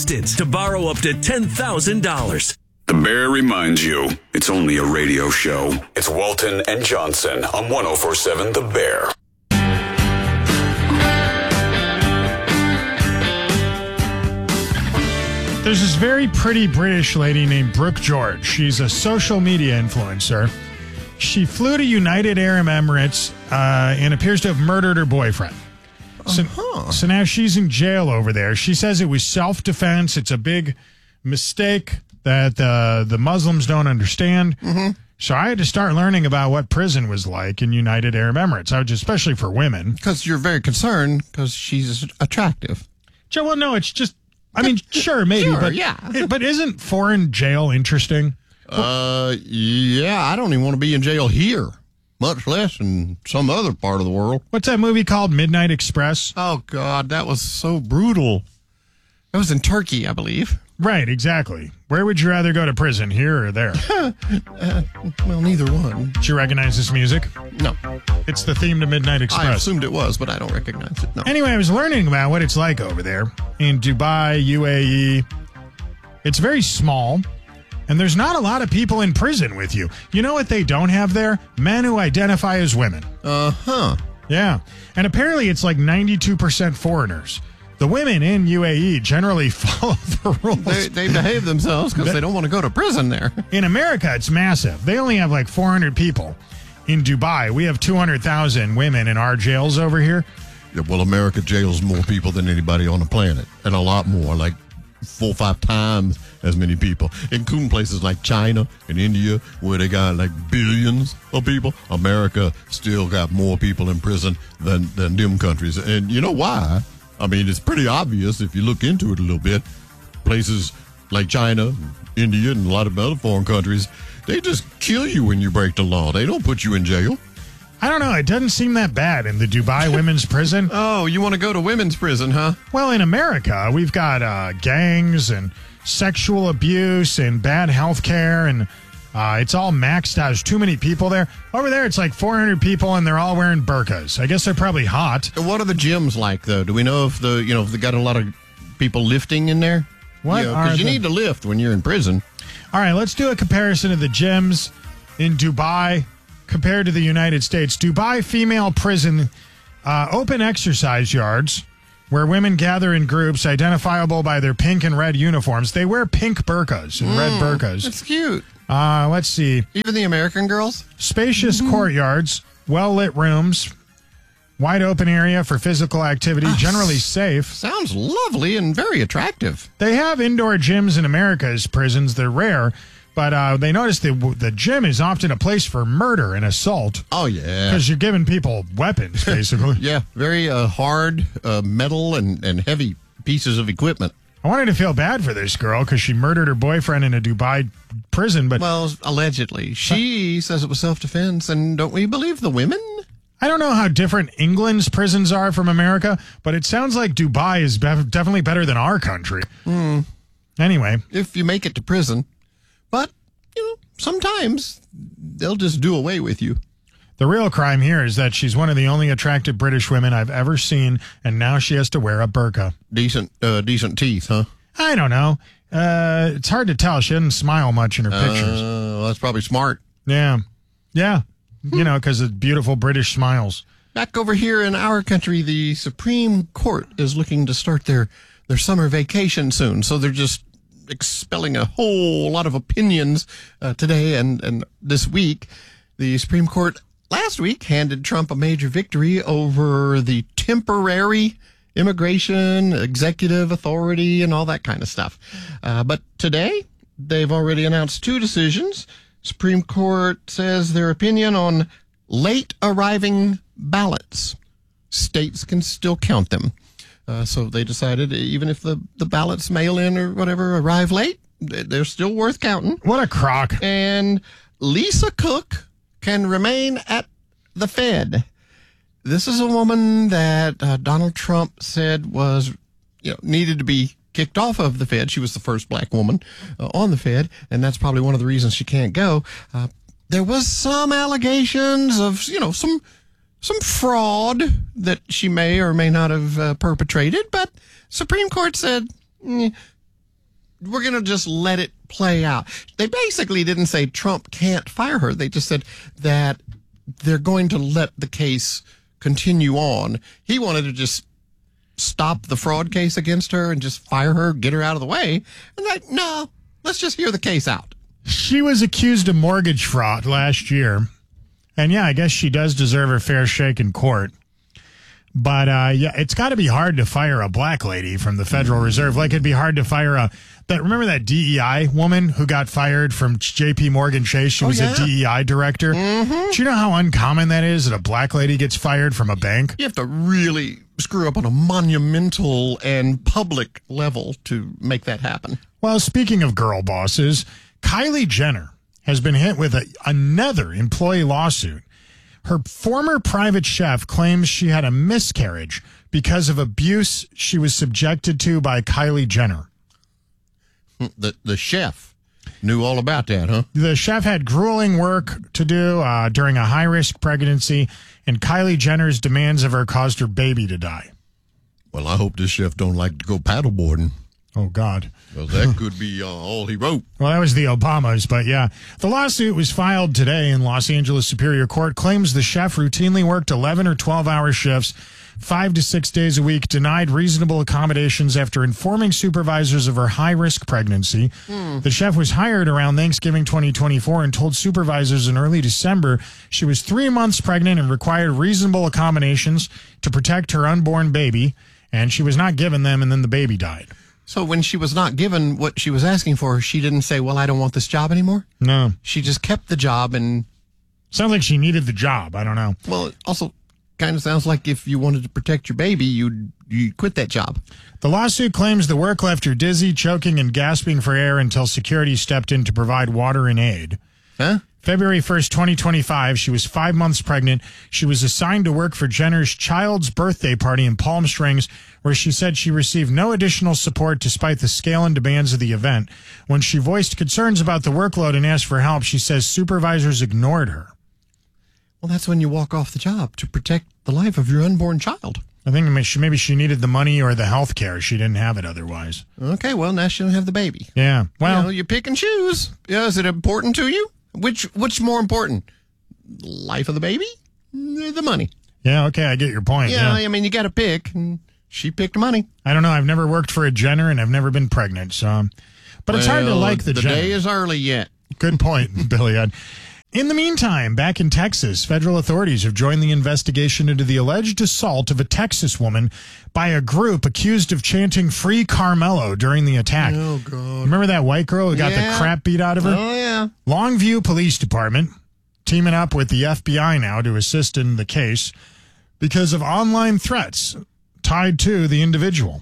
assistance to borrow up to $10,000. The Bear reminds you, it's only a radio show. It's Walton and Johnson on 104.7 The Bear. There's this very pretty British lady named Brooke George. She's a social media influencer. She flew to United Arab Emirates and appears to have murdered her boyfriend. So now she's in jail over there. She says it was self-defense. It's a big mistake that the Muslims don't understand. Mm-hmm. So I had to start learning about what prison was like in United Arab Emirates, especially for women. Because you're very concerned because she's attractive. Well, no, it's just, sure, maybe. Sure, but, yeah. But isn't foreign jail interesting? Yeah, I don't even want to be in jail here, much less in some other part of the world. What's that movie called, Midnight Express? Oh, God, that was so brutal. That was in Turkey, I believe. Right, exactly. Where would you rather go to prison, here or there? Well, neither one. Do you recognize this music? No. It's the theme to Midnight Express. I assumed it was, but I don't recognize it, no. Anyway, I was learning about what it's like over there in Dubai, UAE. It's very small, and there's not a lot of people in prison with you. You know what they don't have there? Men who identify as women. Uh-huh. Yeah. And apparently it's like 92% foreigners. The women in UAE generally follow the rules. They behave themselves because they don't want to go to prison there. In America, it's massive. They only have like 400 people. In Dubai, we have 200,000 women in our jails over here. Yeah, well, America jails more people than anybody on the planet, and a lot more, like 4 or 5 times as many people, including places like China and India, where they got like billions of people. America still got more people in prison than them countries. And you know why? It's pretty obvious if you look into it a little bit. Places like China, India, and a lot of other foreign countries, they just kill you when you break the law. They don't put you in jail. I don't know. It doesn't seem that bad in the Dubai women's prison. Oh, you want to go to women's prison, huh? Well, in America, we've got gangs and sexual abuse and bad health care, and it's all maxed out. There's too many people there. Over there, it's like 400 people, and they're all wearing burqas. I guess they're probably hot. What are the gyms like, though? Do we know if if they got a lot of people lifting in there? What? Because you need to lift when you're in prison. All right, let's do a comparison of the gyms in Dubai compared to the United States. Dubai female prison, open exercise yards where women gather in groups identifiable by their pink and red uniforms. They wear pink burqas and red burqas. That's cute. Let's see. Even the American girls? Spacious courtyards, well-lit rooms, wide open area for physical activity, generally safe. Sounds lovely and very attractive. They have indoor gyms in America's prisons. They're rare, but they notice the gym is often a place for murder and assault. Oh, yeah. Because you're giving people weapons, basically. Yeah, very hard metal and heavy pieces of equipment. I wanted to feel bad for this girl because she murdered her boyfriend in a Dubai prison, but... Well, allegedly. She says it was self-defense, and don't we believe the women? I don't know how different England's prisons are from America, but it sounds like Dubai is definitely better than our country. Anyway. If you make it to prison. But, sometimes they'll just do away with you. The real crime here is that she's one of the only attractive British women I've ever seen, and now she has to wear a burqa. Decent teeth, huh? I don't know. It's hard to tell. She doesn't smile much in her pictures. Well, that's probably smart. Yeah. Yeah. Because of beautiful British smiles. Back over here in our country, the Supreme Court is looking to start their summer vacation soon. So they're just expelling a whole lot of opinions today and this week. The Supreme Court last week handed Trump a major victory over the temporary immigration, executive authority, and all that kind of stuff. But today, they've already announced 2 decisions. Supreme Court says their opinion on late arriving ballots. States can still count them. So they decided even if the ballots mail in or whatever arrive late, they're still worth counting. What a crock. And Lisa Cook can remain at the Fed. This is a woman that Donald Trump said was, needed to be kicked off of the Fed. She was the first black woman on the Fed, and that's probably one of the reasons she can't go. There was some allegations of, some fraud that she may or may not have perpetrated, but Supreme Court said, we're going to just let it play out. They basically didn't say Trump can't fire her. They just said that they're going to let the case continue on. He wanted to just stop the fraud case against her and just fire her, get her out of the way. And like, no, let's just hear the case out. She was accused of mortgage fraud last year. And yeah, I guess she does deserve her fair shake in court. But yeah, it's got to be hard to fire a black lady from the Federal Reserve. Like it'd be hard to fire remember that DEI woman who got fired from JP Morgan Chase? She was a DEI director. Mm-hmm. Do you know how uncommon that is that a black lady gets fired from a bank? You have to really screw up on a monumental and public level to make that happen. Well, speaking of girl bosses, Kylie Jenner has been hit with another employee lawsuit. Her former private chef claims she had a miscarriage because of abuse she was subjected to by Kylie Jenner. The chef knew all about that, huh? The chef had grueling work to do during a high-risk pregnancy, and Kylie Jenner's demands of her caused her baby to die. Well, I hope this chef don't like to go paddleboarding. Oh, God. Well, that could be all he wrote. Well, that was the Obamas, but yeah. The lawsuit was filed today in Los Angeles Superior Court, claims the chef routinely worked 11 or 12-hour shifts, 5 to 6 days a week, denied reasonable accommodations after informing supervisors of her high-risk pregnancy. The chef was hired around Thanksgiving 2024 and told supervisors in early December she was 3 months pregnant and required reasonable accommodations to protect her unborn baby, and she was not given them, and then the baby died. So when she was not given what she was asking for, she didn't say, well, I don't want this job anymore? No. She just kept the job and... Sounds like she needed the job. I don't know. Well, it also kind of sounds like if you wanted to protect your baby, you'd quit that job. The lawsuit claims the work left her dizzy, choking, and gasping for air until security stepped in to provide water and aid. Huh? February 1st, 2025, she was 5 months pregnant. She was assigned to work for Jenner's child's birthday party in Palm Springs, where she said she received no additional support despite the scale and demands of the event. When she voiced concerns about the workload and asked for help, she says supervisors ignored her. Well, that's when you walk off the job, to protect the life of your unborn child. I think maybe she needed the money or the health care. She didn't have it otherwise. Okay, well, now she don't have the baby. Yeah, well... you pick and choose. Yeah, is it important to you? Which more important? Life of the baby? The money? Yeah, okay, I get your point. Yeah, I mean, you got to pick, and she picked money. I don't know. I've never worked for a Jenner, and I've never been pregnant, so... But it's hard to like the Jenner. The day is early yet. Good point, Billy. In the meantime, back in Texas, federal authorities have joined the investigation into the alleged assault of a Texas woman by a group accused of chanting "Free Carmelo" during the attack. Oh, God. Remember that white girl who got the crap beat out of her? Oh, yeah. Longview Police Department teaming up with the FBI now to assist in the case because of online threats tied to the individual.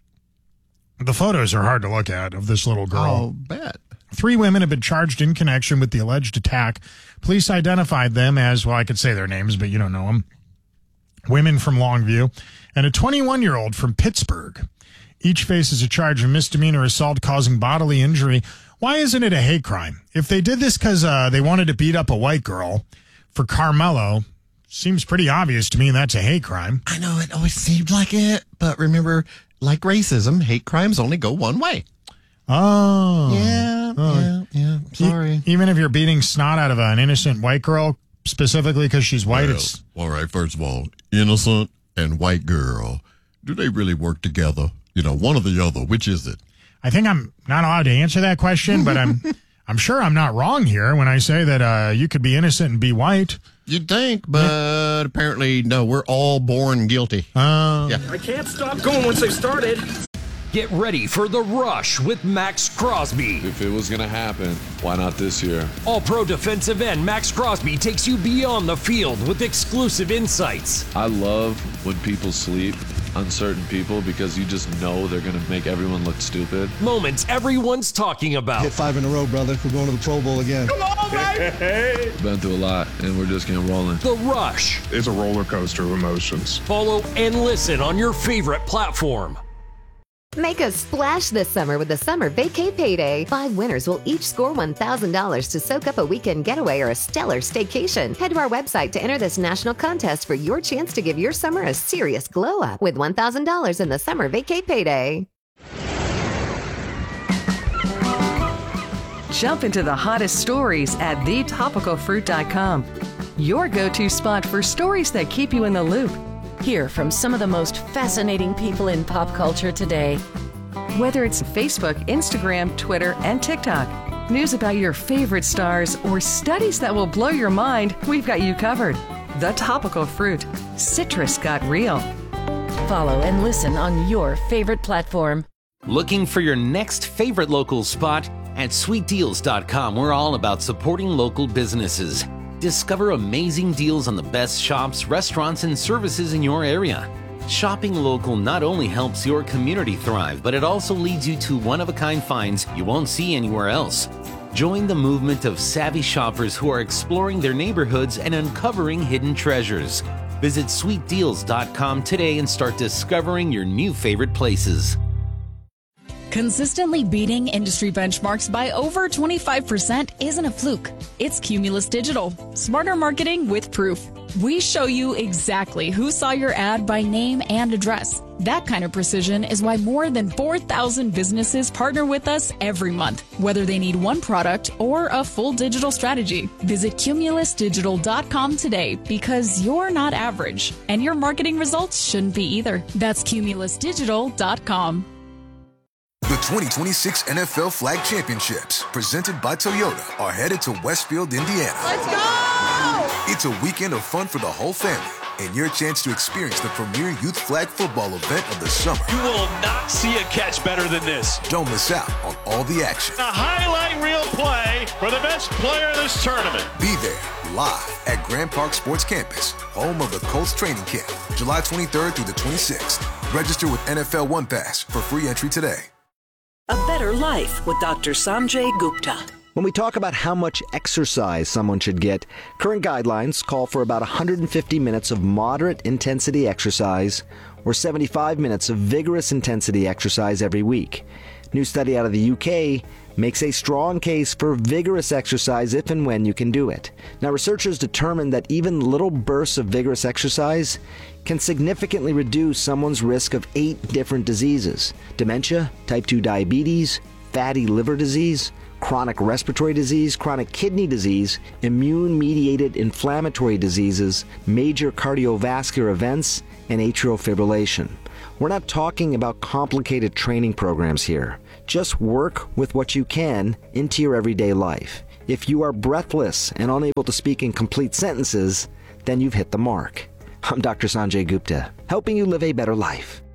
The photos are hard to look at of this little girl. I'll bet. 3 women have been charged in connection with the alleged attack. Police identified them as, well, I could say their names, but you don't know them. Women from Longview and a 21-year-old from Pittsburgh. Each faces a charge of misdemeanor assault causing bodily injury. Why isn't it a hate crime? If they did this because they wanted to beat up a white girl for Carmelo, seems pretty obvious to me that's a hate crime. I know, it always seemed like it, but remember, like racism, hate crimes only go one way. Oh. Yeah. Sorry. Even if you're beating snot out of an innocent white girl, specifically because she's white, it's... All right, first of all, innocent and white girl, do they really work together? You know, one or the other, which is it? I think I'm not allowed to answer that question, but I'm sure I'm not wrong here when I say that you could be innocent and be white. You'd think, but apparently, no, we're all born guilty. Yeah. I can't stop going once I've started. Get ready for The Rush with Max Crosby. If it was going to happen, why not this year? All-pro defensive end Max Crosby takes you beyond the field with exclusive insights. I love when people sleep on certain people because you just know they're going to make everyone look stupid. Moments everyone's talking about. Hit 5 in a row, brother. We're going to the Pro Bowl again. Come on, baby! Been through a lot, and we're just getting rolling. The Rush. It's a roller coaster of emotions. Follow and listen on your favorite platform. Make a splash this summer with the Summer Vacay Payday. 5 winners will each score $1,000 to soak up a weekend getaway or a stellar staycation. Head to our website to enter this national contest for your chance to give your summer a serious glow up with $1,000 in the Summer Vacay Payday. Jump into the hottest stories at thetopicalfruit.com. Your go-to spot for stories that keep you in the loop. Hear from some of the most fascinating people in pop culture today. Whether it's Facebook, Instagram, Twitter, and TikTok, news about your favorite stars, or studies that will blow your mind, we've got you covered. The Topical Fruit. Citrus got real. Follow and listen on your favorite platform. Looking for your next favorite local spot? At sweetdeals.com, we're all about supporting local businesses. Discover amazing deals on the best shops, restaurants, and services in your area. Shopping local not only helps your community thrive, but it also leads you to one-of-a-kind finds you won't see anywhere else. Join the movement of savvy shoppers who are exploring their neighborhoods and uncovering hidden treasures. Visit sweetdeals.com today and start discovering your new favorite places. Consistently beating industry benchmarks by over 25% isn't a fluke. It's Cumulus Digital. Smarter marketing with proof. We show you exactly who saw your ad by name and address. That kind of precision is why more than 4,000 businesses partner with us every month, whether they need one product or a full digital strategy. Visit cumulusdigital.com today because you're not average, and your marketing results shouldn't be either. That's cumulusdigital.com. The 2026 NFL Flag Championships, presented by Toyota, are headed to Westfield, Indiana. Let's go! It's a weekend of fun for the whole family and your chance to experience the premier youth flag football event of the summer. You will not see a catch better than this. Don't miss out on all the action. A highlight reel play for the best player in this tournament. Be there live at Grand Park Sports Campus, home of the Colts training camp, July 23rd through the 26th. Register with NFL One Pass for free entry today. A Better Life with Dr. Sanjay Gupta. When we talk about how much exercise someone should get, current guidelines call for about 150 minutes of moderate intensity exercise or 75 minutes of vigorous intensity exercise every week. New study out of the UK makes a strong case for vigorous exercise if and when you can do it. Now, researchers determined that even little bursts of vigorous exercise can significantly reduce someone's risk of 8 different diseases: dementia, type 2 diabetes, fatty liver disease, chronic respiratory disease, chronic kidney disease, immune-mediated inflammatory diseases, major cardiovascular events, and atrial fibrillation. We're not talking about complicated training programs here. Just work with what you can into your everyday life. If you are breathless and unable to speak in complete sentences, then you've hit the mark. I'm Dr. Sanjay Gupta, helping you live a better life.